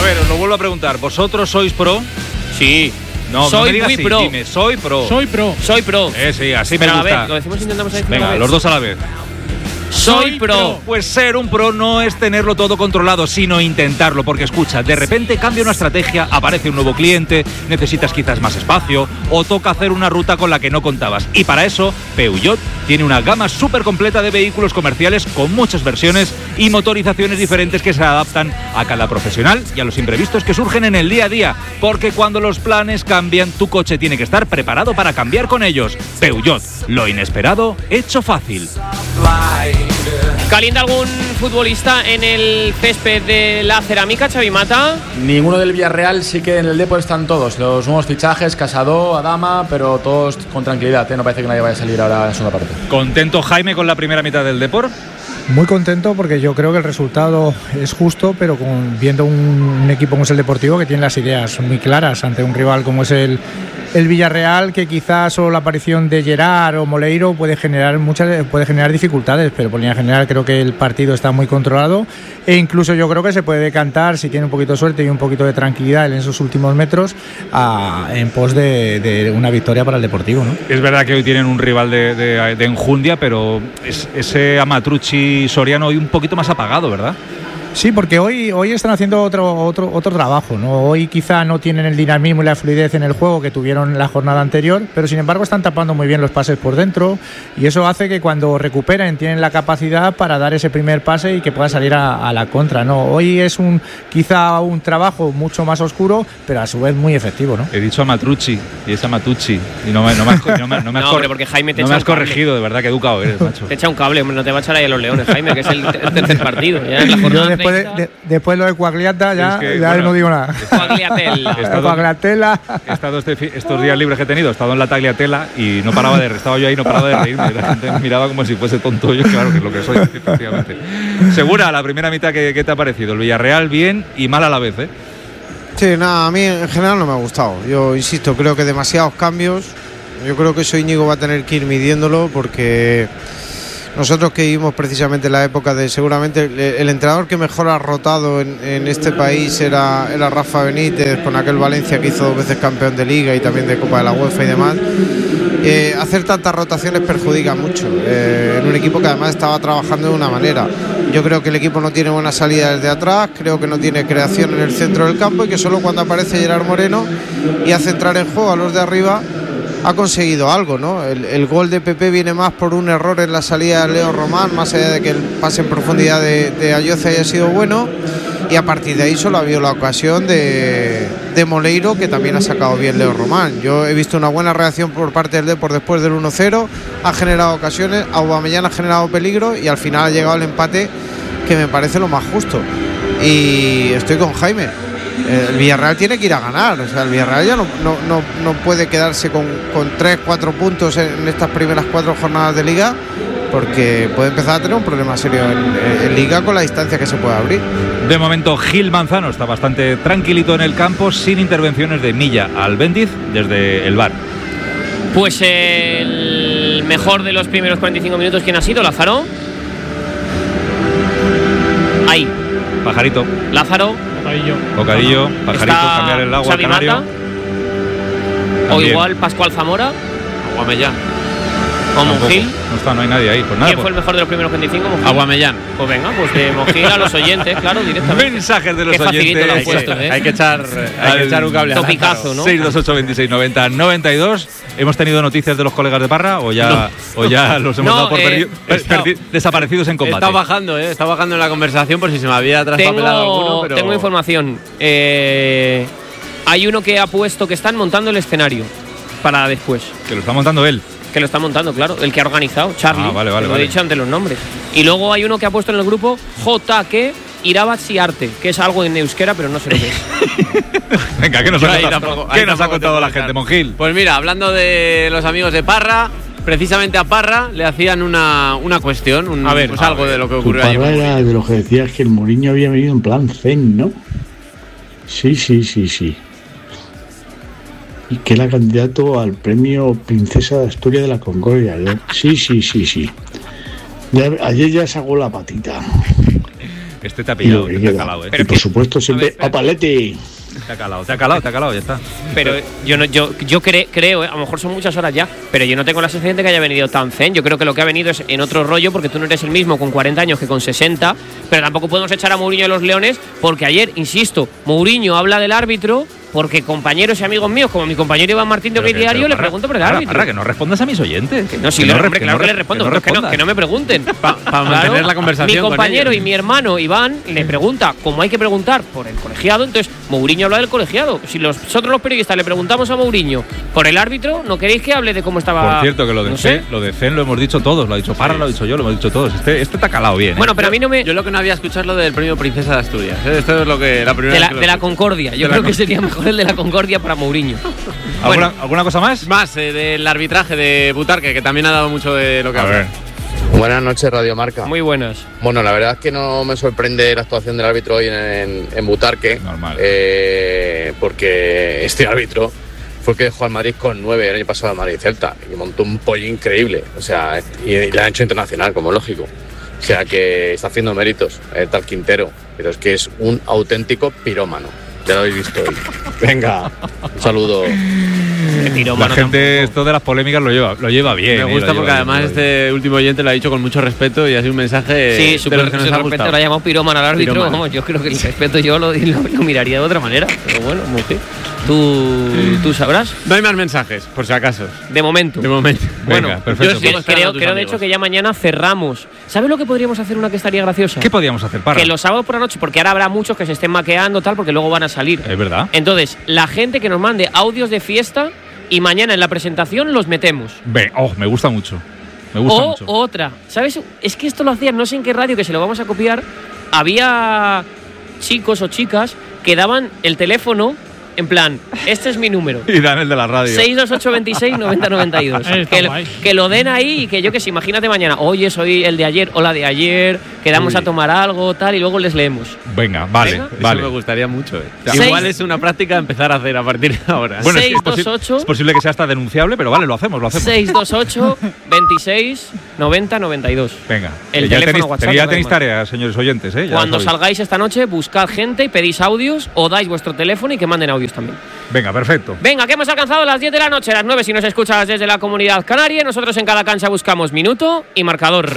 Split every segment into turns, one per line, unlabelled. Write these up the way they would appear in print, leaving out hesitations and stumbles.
ver, os lo vuelvo a preguntar. ¿Vosotros sois pro?
Sí.
No,
soy
no me digas
muy
sí,
pro.
Dime, soy pro.
Soy pro.
Soy pro.
Sí, así
pero
me gusta.
A ver, lo decimos, intentamos decirlo.
Venga, los dos a la vez.
Soy pro.
Pues ser un pro no es tenerlo todo controlado, sino intentarlo, porque escucha, de repente cambia una estrategia, aparece un nuevo cliente, necesitas quizás más espacio o toca hacer una ruta con la que no contabas. Y para eso, Peugeot tiene una gama súper completa de vehículos comerciales con muchas versiones y motorizaciones diferentes que se adaptan a cada profesional y a los imprevistos que surgen en el día a día, porque cuando los planes cambian, tu coche tiene que estar preparado para cambiar con ellos. Peugeot, lo inesperado hecho fácil.
¿Calienta algún futbolista en el césped de la Cerámica, Xavi Mata?
Ninguno del Villarreal, sí que en el Depor están todos. Los nuevos fichajes, Casado, Adama, pero todos con tranquilidad, ¿eh? No parece que nadie vaya a salir ahora en la segunda parte.
¿Contento, Jaime, con la primera mitad del Depor?
Muy contento porque yo creo que el resultado es justo, pero viendo un equipo como es el Deportivo, que tiene las ideas muy claras ante un rival como es el Villarreal, que quizás solo la aparición de Gerard o Moleiro puede generar dificultades, pero por línea general creo que el partido está muy controlado e incluso yo creo que se puede decantar, si tiene un poquito de suerte y un poquito de tranquilidad en esos últimos metros, en pos de una victoria para el Deportivo, ¿no?
Es verdad que hoy tienen un rival de enjundia, pero ese Amatrucci Soriano hoy un poquito más apagado, ¿verdad?
Sí, porque hoy están haciendo otro trabajo, ¿no? Hoy quizá no tienen el dinamismo y la fluidez en el juego que tuvieron la jornada anterior, pero sin embargo están tapando muy bien los pases por dentro y eso hace que cuando recuperen tienen la capacidad para dar ese primer pase y que pueda salir a la contra, ¿no? Hoy es quizá un trabajo mucho más oscuro, pero a su vez muy efectivo, ¿no?
He dicho Amatrucci y es Amatucci y no me has corregido, de verdad que educado eres, macho.
Te echa un cable, hombre, no te va a echar ahí a los Leones, Jaime, que es el tercer partido. Ya en la jornada
después lo de Quagliata ya no digo nada.
Quagliatella.
He estado estos días libres que he tenido, he estado en la Tagliatella y estaba yo ahí, no paraba de reírme. La gente me miraba como si fuese tonto yo, claro, que es lo que soy, efectivamente. Segura, la primera mitad, ¿qué te ha parecido? El Villarreal bien y mal a la vez, ¿eh?
Sí, nada, a mí en general no me ha gustado. Yo insisto, creo que demasiados cambios. Yo creo que eso Íñigo va a tener que ir midiéndolo porque nosotros que vivimos precisamente la época de seguramente el entrenador que mejor ha rotado en este país era Rafa Benítez, con aquel Valencia que hizo 2 veces campeón de Liga y también de Copa de la UEFA y demás. Hacer tantas rotaciones perjudica mucho en un equipo que además estaba trabajando de una manera. Yo creo que el equipo no tiene buena salida desde atrás, creo que no tiene creación en el centro del campo y que solo cuando aparece Gerard Moreno y hace entrar en juego a los de arriba ha conseguido algo, ¿no? El gol de Pepe viene más por un error en la salida de Leo Román, más allá de que el pase en profundidad de Ayoce haya sido bueno, y a partir de ahí solo ha habido la ocasión de Moleiro, que también ha sacado bien Leo Román. Yo he visto una buena reacción por parte del Depor después del 1-0, ha generado ocasiones, Aubameyang ha generado peligro y al final ha llegado el empate, que me parece lo más justo. Y estoy con Jaime. El Villarreal tiene que ir a ganar, o sea, el Villarreal ya no puede quedarse con 3-4 puntos en estas primeras 4 jornadas de Liga, porque puede empezar a tener un problema serio en Liga con la distancia que se puede abrir.
De momento Gil Manzano está bastante tranquilito en el campo, sin intervenciones de Milla al Bendiz desde el VAR.
Pues el mejor de los primeros 45 minutos, ¿quién ha sido? ¿Lázaro? Ahí.
Pajarito.
Lázaro.
Bocadillo, Pajarito, cambiar el agua al Canario.
Mata, o igual Pascual Zamora.
Aubameyang.
O Monjil.
No hay nadie ahí. Pues nada,
¿Quién fue el mejor de los primeros 25? Monjil.
Aubameyang.
Pues venga, pues de Monjil a los oyentes, claro, directamente.
Mensajes de los
Qué facilito
oyentes.
lo han puesto,
Hay que echar un cable.
Topicazo, ¿no?
628 26 90 92. ¿Hemos tenido noticias de los colegas de Parra o ya los hemos dado por desaparecidos en combate?
Está bajando en la conversación por si se me había traspapelado alguno, pero...
Tengo información. Hay uno que ha puesto que están montando el escenario para después.
Que lo está montando él.
Que lo está montando, claro, el que ha organizado, Charlie.
Vale.
Lo he dicho ante los nombres. Y luego hay uno que ha puesto en el grupo JK Irabatziarte, que es algo en euskera, pero no sé lo que es.
Venga, ¿qué nos ha contado la gente, Monjil?
Pues mira, hablando de los amigos de Parra, precisamente a Parra le hacían una cuestión, algo de lo que ocurrió ayer.
Parra era de lo que decías que el Mourinho había venido en plan zen, ¿no? Sí. Y que era candidato al premio Princesa de Asturias de la Concordia, ¿no? Sí. Ayer ya sacó la patita.
Este te ha pillado, te ha calado,
Y por supuesto siempre a Paletti.
Te ha calado, ya está.
Pero yo creo, a lo mejor son muchas horas ya, pero yo no tengo la sensación de que haya venido tan zen. Yo creo que lo que ha venido es en otro rollo, porque tú no eres el mismo con 40 años que con 60, pero tampoco podemos echar a Mourinho a los Leones, porque ayer, insisto, Mourinho habla del árbitro porque compañeros y amigos míos, como mi compañero Iván Martín de OK Diario, le pregunto por el árbitro.
Para que no respondas a mis oyentes.
No, sí, claro que le respondo, que no me pregunten.
Para mantener la conversación.
Mi compañero
con
y mi hermano Iván le pregunta, como hay que preguntar por el colegiado, entonces Mourinho habla del colegiado. Si nosotros los periodistas le preguntamos a Mourinho por el árbitro, ¿no queréis que hable de cómo estaba?
Por cierto, que lo de Fen lo hemos dicho todos, lo ha dicho Parra, lo he dicho yo, lo hemos dicho todos. Este te ha calado bien.
Bueno, pero a mí no me.
Yo lo que no había escuchado es lo del premio Princesa de Asturias. Esto es lo que la primera
de la Concordia. Yo creo que sería mejor el de la Concordia para Mourinho.
¿Alguna cosa más?
Más del arbitraje de Butarque, que también ha dado mucho de lo que hablar.
Buenas noches, Radio Marca.
Muy buenas.
Bueno, la verdad es que no me sorprende la actuación del árbitro hoy en Butarque.
Normal.
Porque este árbitro fue el que dejó al Madrid con 9 el año pasado al Madrid Celta y montó un pollo increíble. O sea, y le han hecho internacional, como lógico. O sea, que está haciendo méritos el tal Quintero. Pero es que es un auténtico pirómano. Ya lo habéis visto hoy. Venga, un saludo.
La gente, esto de las polémicas lo lleva bien.
Me gusta porque además este último oyente lo ha dicho con mucho respeto y ha sido un mensaje.
Sí, súper que nos ha gustado. Lo ha llamado pirómano al árbitro. Vamos, yo creo que el respeto yo lo miraría de otra manera. Pero bueno, mujer. ¿Tú sabrás?
No hay más mensajes, por si acaso.
De momento.
Bueno, perfecto.
Yo creo de hecho que ya mañana cerramos. ¿Sabes lo que podríamos hacer? Una que estaría graciosa.
¿Qué podríamos hacer, Parra?
Que los sábados por la noche, porque ahora habrá muchos que se estén maqueando tal, porque luego van a salir.
Es verdad.
Entonces, la gente que nos mande audios de fiesta y mañana en la presentación los metemos.
Me gusta mucho. Me gusta mucho.
Otra. ¿Sabes? Es que esto lo hacían, no sé en qué radio, que se lo vamos a copiar. Había chicos o chicas que daban el teléfono. En plan, este es mi número.
Y dan el de la radio.
628269092. Que lo den ahí y que yo que sé, imagínate mañana. Oye, soy el de ayer o la de ayer. Quedamos a tomar algo, tal, y luego les leemos.
Venga, vale.
Eso me gustaría mucho. Igual es una práctica a empezar a hacer a partir de ahora.
Bueno, 628. Es posible que sea hasta denunciable, pero vale, lo hacemos.
628269092.
Venga.
El teléfono WhatsApp.
Ya tenéis tareas, señores oyentes.
Cuando salgáis esta noche, buscad gente y pedís audios o dais vuestro teléfono y que manden audios también.
Venga, perfecto.
Venga, que hemos alcanzado las 10 de la noche, las 9 si nos escuchas desde la Comunidad Canaria. Nosotros en cada cancha buscamos minuto y marcador.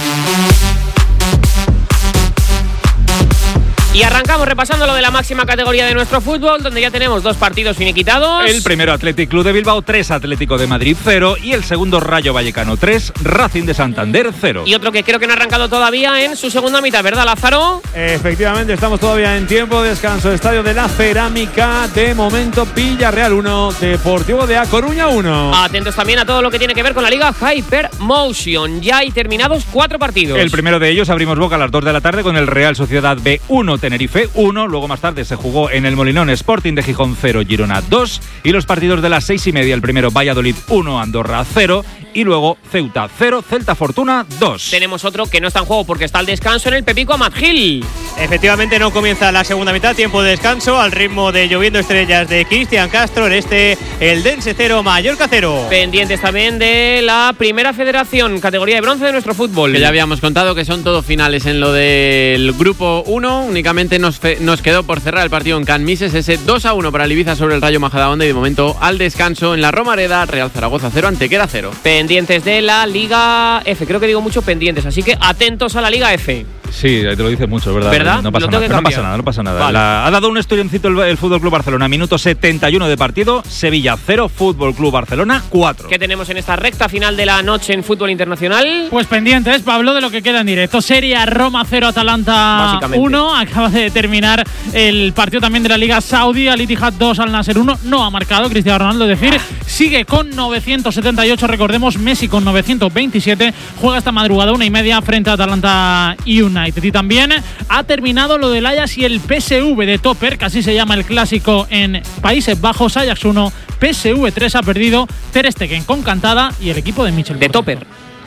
Y arrancamos repasando lo de la máxima categoría de nuestro fútbol, donde ya tenemos 2 partidos finiquitados.
El primero, Athletic Club de Bilbao 3, Atlético de Madrid 0. Y el segundo, Rayo Vallecano 3, Racing de Santander 0.
Y otro que creo que no ha arrancado todavía en su segunda mitad, ¿verdad, Lázaro?
Efectivamente, estamos todavía en tiempo de descanso. Estadio de la Cerámica, de momento Villarreal 1, Deportivo de A Coruña 1.
Atentos también a todo lo que tiene que ver con la Liga Hypermotion. Ya hay terminados 4 partidos.
El primero de ellos, abrimos boca a las 2 de la tarde con el Real Sociedad B1, Tenerife 1, luego más tarde se jugó en el Molinón Sporting de Gijón 0, Girona 2, y los partidos de las 6:30, el primero Valladolid 1, Andorra 0, y luego Ceuta 0, Celta Fortuna 2.
Tenemos otro que no está en juego porque está al descanso en el Pepico Amat Gil.
Efectivamente no comienza la segunda mitad, tiempo de descanso al ritmo de Lloviendo Estrellas de Cristian Castro, en el Dense 0, Mallorca 0.
Pendientes también de la Primera Federación, categoría de bronce de nuestro fútbol.
Que ya habíamos contado que son todos finales en lo del grupo 1, únicamente nos quedó por cerrar el partido en Can Mises, ese 2-1 para el Ibiza sobre el Rayo Majadahonda, y de momento al descanso en la Romareda, Real Zaragoza 0, Antequera 0.
Pendientes de la Liga F, creo que digo mucho pendientes, así que atentos a la Liga F.
Sí, te lo dices mucho, ¿verdad? No pasa nada.
Vale.
Ha dado un esturioncito el Fútbol Club Barcelona, minuto 71 de partido, Sevilla 0, Fútbol Club Barcelona 4.
¿Qué tenemos en esta recta final de la noche en fútbol internacional?
Pues pendientes, Pablo, de lo que queda en directo. Serie A, Roma 0, Atalanta 1. Acaba de terminar el partido también de la Liga Saudí, Al Ittihad 2, Al Nasser 1. No ha marcado Cristiano Ronaldo, es decir, sigue con 978, recordemos, Messi con 927, juega esta madrugada 1:30 frente a Atalanta United. Y también ha terminado lo del Ajax y el PSV de Topper, que así se llama el clásico en Países Bajos. Ajax 1, PSV 3 ha perdido, Ter Stegen con cantada y el equipo de Michel
de Topper.
Sí.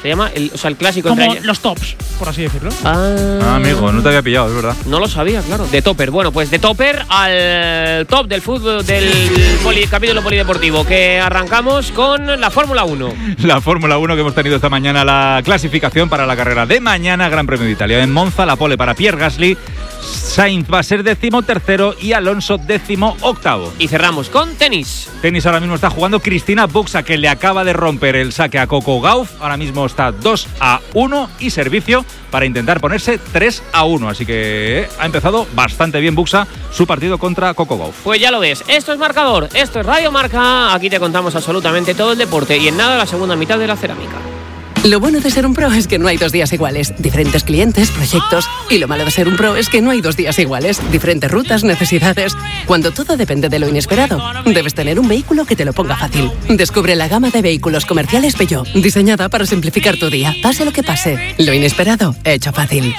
Se llama el clásico
como
entre
los tops, por así decirlo.
Amigo, no te había pillado, es verdad.
No lo sabía, claro. De topper. Bueno, pues de topper al top del fútbol, del capítulo polideportivo, que arrancamos con la Fórmula 1.
La Fórmula 1 que hemos tenido esta mañana, la clasificación para la carrera de mañana, Gran Premio de Italia. En Monza, la pole para Pierre Gasly, Sainz va a ser 13º y Alonso 18º.
Y cerramos con tenis.
Tenis ahora mismo está jugando Cristina Buxa, que le acaba de romper el saque a Coco Gauff. Ahora mismo está 2-1 y servicio para intentar ponerse 3-1. Así que ha empezado bastante bien Buxa su partido contra Coco Gauff.
Pues ya lo ves, esto es Marcador, esto es Radio Marca. Aquí te contamos absolutamente todo el deporte y en nada la segunda mitad de la cerámica.
Lo bueno de ser un pro es que no hay 2 días iguales. Diferentes clientes, proyectos. Y lo malo de ser un pro es que no hay 2 días iguales. Diferentes rutas, necesidades. Cuando todo depende de lo inesperado, debes tener un vehículo que te lo ponga fácil. Descubre la gama de vehículos comerciales Peugeot, diseñada para simplificar tu día. Pase lo que pase, lo inesperado, hecho fácil.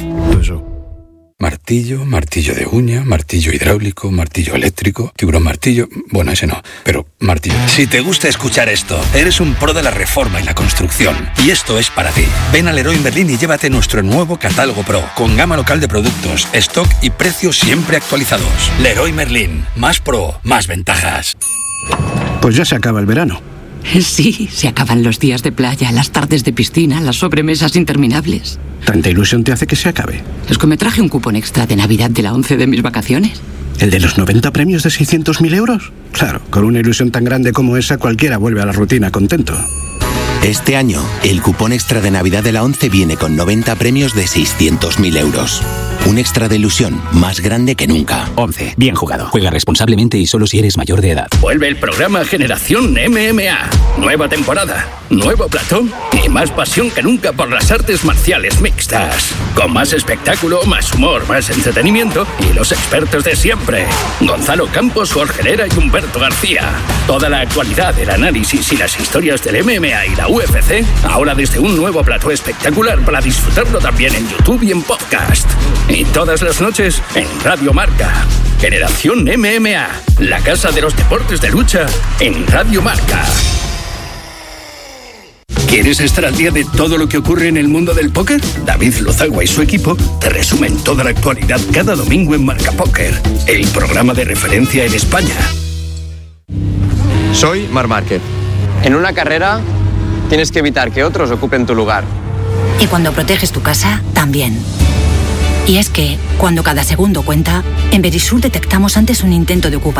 Martillo, martillo de uña, martillo hidráulico, martillo eléctrico, tiburón martillo... Bueno, ese no, pero martillo.
Si te gusta escuchar esto, eres un pro de la reforma y la construcción. Y esto es para ti. Ven a Leroy Merlin y llévate nuestro nuevo catálogo Pro, con gama local de productos, stock y precios siempre actualizados. Leroy Merlin, más pro, más ventajas.
Pues ya se acaba el verano.
Sí, se acaban los días de playa, las tardes de piscina, las sobremesas interminables.
¿Tanta ilusión te hace que se acabe?
Es que me traje un cupón extra de Navidad de la 11 de mis vacaciones.
¿El de los 90 premios de 600.000 euros? Claro, con una ilusión tan grande como esa, cualquiera vuelve a la rutina contento.
Este año, el cupón extra de Navidad de la 11 viene con 90 premios de 600.000 euros. Un extra de ilusión más grande que nunca.
11. Bien jugado. Juega responsablemente y solo si eres mayor de edad.
Vuelve el programa Generación MMA. Nueva temporada, nuevo platón y más pasión que nunca por las artes marciales mixtas. Con más espectáculo, más humor, más entretenimiento y los expertos de siempre. Gonzalo Campos, Jorge Lera y Humberto García. Toda la actualidad, el análisis y las historias del MMA y la UFC, ahora desde un nuevo plató espectacular para disfrutarlo también en YouTube y en podcast. Y todas las noches en Radio Marca. Generación MMA, la casa de los deportes de lucha en Radio Marca. ¿Quieres estar al día de todo lo que ocurre en el mundo del póker? David Lozagua y su equipo te resumen toda la actualidad cada domingo en Marca Póker, el programa de referencia en España.
Soy Marc Márquez. En una carrera tienes que evitar que otros ocupen tu lugar.
Y cuando proteges tu casa, también. Y es que, cuando cada segundo cuenta, en Verisur detectamos antes un intento de ocupación